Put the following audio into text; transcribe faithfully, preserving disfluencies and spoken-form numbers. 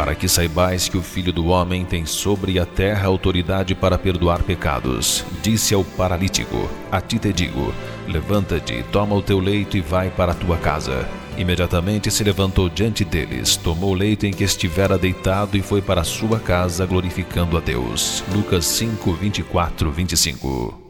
para que saibais que o Filho do Homem tem sobre a terra autoridade para perdoar pecados. Disse ao paralítico: a ti te digo, levanta-te, toma o teu leito e vai para a tua casa. Imediatamente se levantou diante deles, tomou o leito em que estivera deitado e foi para a sua casa glorificando a Deus. Lucas cinco, vinte e quatro, vinte e cinco.